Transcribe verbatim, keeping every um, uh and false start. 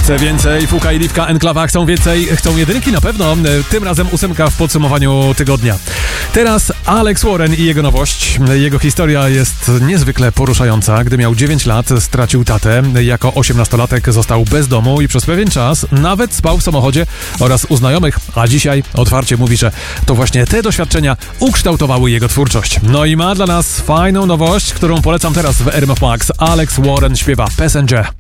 Chce więcej, Fuka i Liwka, Enklawa chcą więcej, chcą jedynki na pewno, tym razem ósemka w podsumowaniu tygodnia. Teraz Alex Warren i jego nowość. Jego historia jest niezwykle poruszająca. Gdy miał dziewięć lat, stracił tatę. Jako osiemnastolatek został bez domu i przez pewien czas nawet spał w samochodzie oraz u znajomych, a dzisiaj otwarcie mówi, że to właśnie te doświadczenia ukształtowały jego twórczość. No i ma dla nas fajną nowość, którą polecam teraz w R M F Max. Alex Warren śpiewa Passenger.